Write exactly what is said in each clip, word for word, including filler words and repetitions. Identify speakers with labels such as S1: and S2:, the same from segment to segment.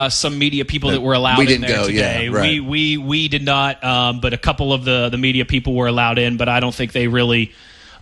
S1: Uh, some media people that were allowed
S2: we
S1: in
S2: didn't
S1: there
S2: go,
S1: today.
S2: yeah, right.
S1: We we we did not, um, but a couple of the, the media people were allowed in, but I don't think they really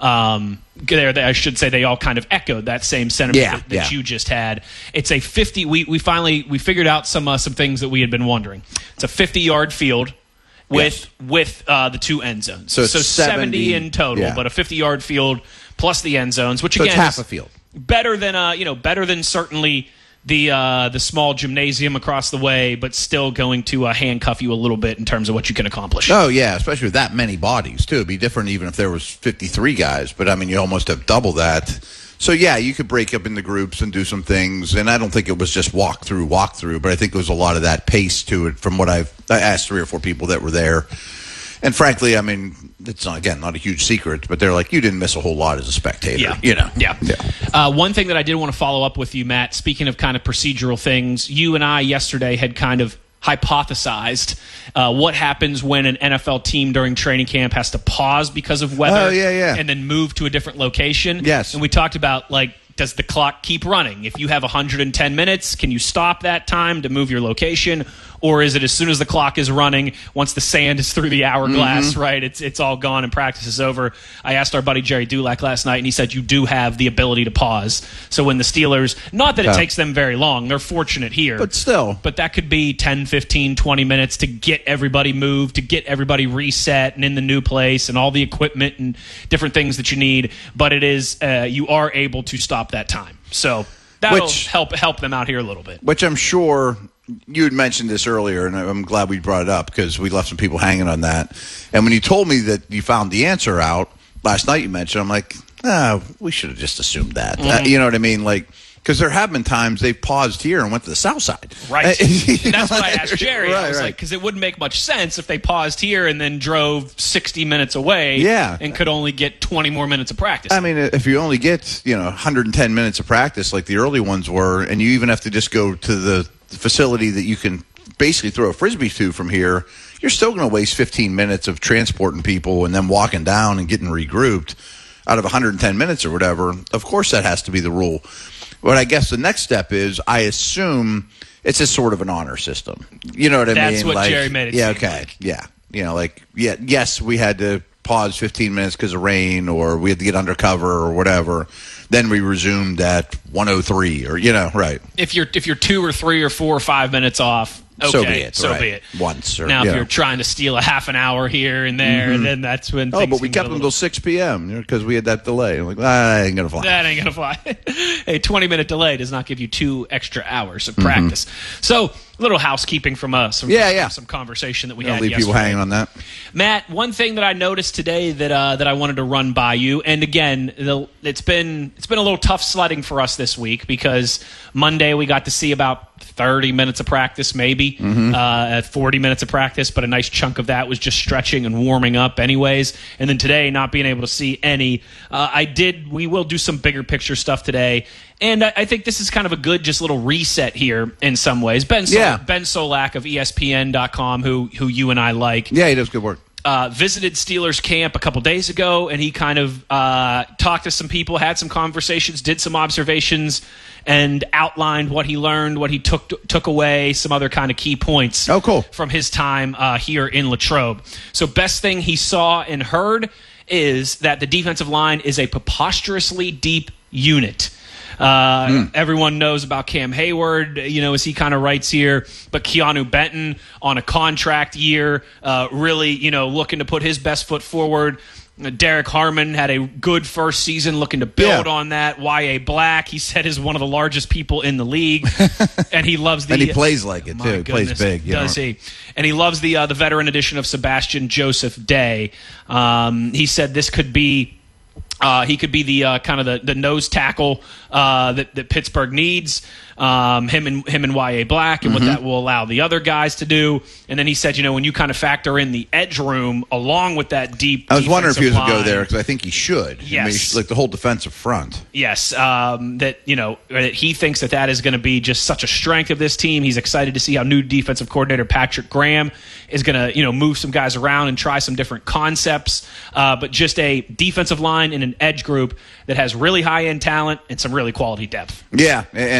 S1: um, there. I should say they all kind of echoed that same sentiment
S2: yeah,
S1: that, that
S2: yeah.
S1: you just had. It's a fifty. We we finally we figured out some uh, some things that we had been wondering. It's a fifty yard field with
S2: yes.
S1: with uh, the two end zones.
S2: So,
S1: so
S2: seventy,
S1: seventy in total,
S2: yeah.
S1: but a fifty yard field plus the end zones, which
S2: so
S1: again
S2: it's half
S1: is
S2: a field.
S1: better than uh you know better than certainly. The uh, the small gymnasium across the way, but still going to uh, handcuff you a little bit in terms of what you can accomplish.
S2: Oh, yeah, especially with that many bodies, too. It'd be different even if there was fifty-three guys. But, I mean, you almost have double that. So, yeah, you could break up into groups and do some things. And I don't think it was just walk through, walk through. But I think there was a lot of that pace to it from what I've I asked three or four people that were there. And frankly, I mean, it's not, again, not a huge secret, but they're like, you didn't miss a whole lot as a spectator.
S1: Yeah.
S2: You know?
S1: Yeah.
S2: yeah.
S1: Uh, one thing that I did want to follow up with you, Matt, speaking of kind of procedural things, you and I yesterday had kind of hypothesized uh, what happens when an N F L team during training camp has to pause because of weather
S2: oh, yeah, yeah.
S1: and then move to a different location.
S2: Yes.
S1: And we talked about, like, does the clock keep running? If you have one hundred ten minutes, can you stop that time to move your location? Or is it as soon as the clock is running, once the sand is through the hourglass,
S2: mm-hmm.
S1: right, it's it's all gone and practice is over? I asked our buddy Jerry Dulac last night, and he said you do have the ability to pause. So when the Steelers, not that it
S2: okay.
S1: takes them very long, they're fortunate here.
S2: But still.
S1: But that could be ten, fifteen, twenty minutes to get everybody moved, to get everybody reset and in the new place and all the equipment and different things that you need. But it is, uh, you are able to stop that time. So that'll
S2: Which,
S1: help help them out here a little bit.
S2: Which I'm sure you had mentioned this earlier, and I'm glad we brought it up because we left some people hanging on that. And when you told me that you found the answer out last night, you mentioned, I'm like, ah, we should have just assumed that.
S1: Mm-hmm.
S2: Uh, you know what I mean? Like, because there have been times they've paused here and went to the south side.
S1: Right. And that's what I asked Jerry.
S2: right,
S1: I was
S2: right.
S1: like, because it wouldn't make much sense if they paused here and then drove sixty minutes away
S2: yeah.
S1: and could only get twenty more minutes of practice.
S2: I mean, if you only get, you know, one hundred ten minutes of practice like the early ones were, and you even have to just go to the facility that you can basically throw a Frisbee to from here, you're still going to waste fifteen minutes of transporting people and then walking down and getting regrouped out of one hundred ten minutes or whatever. Of course, that has to be the rule. But I guess the next step is, I assume it's just sort of an honor system. You know what I
S1: That's
S2: mean?
S1: what
S2: like,
S1: Jerry made it
S2: Yeah,
S1: seem
S2: okay.
S1: like.
S2: Yeah. You know, like, yeah, yes, we had to pause fifteen minutes because of rain, or we had to get undercover or whatever. Then we resumed at one oh three, or, you know, right.
S1: If you're if you're two or three or four or five minutes off, okay,
S2: so be it.
S1: So
S2: right.
S1: be it.
S2: Once. Or,
S1: now,
S2: you
S1: if
S2: know.
S1: you're trying to steal a half an hour here and there,
S2: Mm-hmm.
S1: then that's when
S2: Oh,
S1: things
S2: but we
S1: can
S2: kept
S1: get a
S2: them
S1: little-
S2: until six p.m. because we had that delay. I'm like, ah, that ain't going to fly.
S1: That ain't gonna fly. A twenty-minute delay does not give you two extra hours
S2: Mm-hmm.
S1: of practice. So, little housekeeping from us. Some,
S2: Yeah, yeah.
S1: Some conversation that we
S2: Don't
S1: had
S2: leave
S1: yesterday.
S2: people hanging on that.
S1: Matt, one thing that I noticed today that uh, that I wanted to run by you, and again, the, it's been it's been a little tough sledding for us this week because Monday we got to see about thirty minutes of practice, maybe
S2: Mm-hmm.
S1: uh, forty minutes of practice, but a nice chunk of that was just stretching and warming up, anyways. And then today, not being able to see any, uh, I did. We will do some bigger picture stuff today. And I, I think this is kind of a good just little reset here in some ways. Ben, Sol-
S2: Yeah.
S1: Ben Solak of E S P N dot com, who who you and I like,
S2: Yeah, he does good work.
S1: uh, visited Steelers camp a couple days ago, and he kind of uh, talked to some people, had some conversations, did some observations, and outlined what he learned, what he took took away, some other kind of key points
S2: Oh, cool.
S1: from his time uh, here in Latrobe. So best thing he saw and heard is that the defensive line is a preposterously deep unit. Uh,
S2: Mm.
S1: Everyone knows about Cam Hayward, you know, as he kind of writes here, but Keanu Benton on a contract year, uh, really, you know, looking to put his best foot forward. Uh, Derek Harmon had a good first season, looking to build
S2: Yeah.
S1: on that. Y A Black, he said, is one of the largest people in the league, and he loves the.
S2: And he plays like it,
S1: My
S2: too. He plays
S1: goodness,
S2: big. You
S1: does
S2: know.
S1: he? And he loves the uh, the veteran edition of Sebastian Joseph Day. Um, he said this could be. Uh, he could be the uh, kind of the, the nose tackle uh, that, that Pittsburgh needs. Um, him and him and Y A Black, and
S2: Mm-hmm.
S1: what that will allow the other guys to do. And then he said, you know, when you kind of factor in the edge room along with that deep,
S2: I was wondering if he was going to go
S1: defensive
S2: there
S1: line-
S2: because I think he should. I mean,
S1: Yes.
S2: he should- like the whole defensive front.
S1: Yes, um, that you know that he thinks that that is going to be just such a strength of this team. He's excited to see how new defensive coordinator Patrick Graham is going to you know move some guys around and try some different concepts. Uh, but just a defensive line and an edge group that has really high end talent and some really quality depth.
S2: Yeah, and it's also got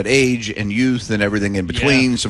S2: got age and youth and everything in between.
S1: Yeah.
S2: Some